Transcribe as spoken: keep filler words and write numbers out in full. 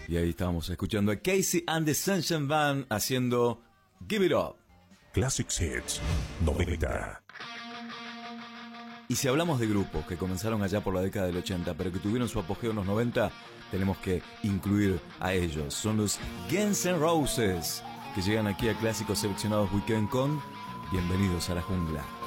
Y ahí estábamos escuchando a Casey and the Sunshine Band haciendo Give It Up. Classics Hits noventa. Y si hablamos de grupos que comenzaron allá por la década del ochenta, pero que tuvieron su apogeo en los noventa, tenemos que incluir a ellos. Son los Guns N' Roses, que llegan aquí a Clásicos Seleccionados Weekend con Bienvenidos a la Jungla.